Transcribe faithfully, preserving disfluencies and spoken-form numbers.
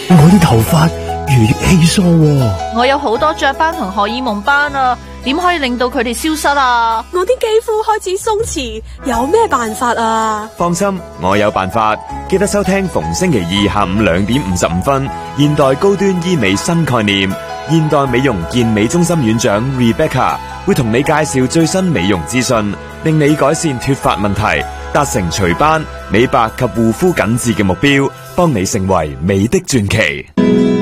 我啲頭髮如稀疏喎。 我有好多雀斑同荷爾蒙斑啊，點可以令到佢哋消失啊？ 我啲肌膚開始鬆弛，有咩辦法啊？ 放心，我有辦法。記得收聽逢星期二下午兩點五十五分，現代高端醫美新概念，現代美容健美中心院長 Rebecca 會同你介紹最新美容資訊，令你改善脫髮問題，達成除斑、美白及護膚緊緻嘅目標，幫你成為美的傳奇。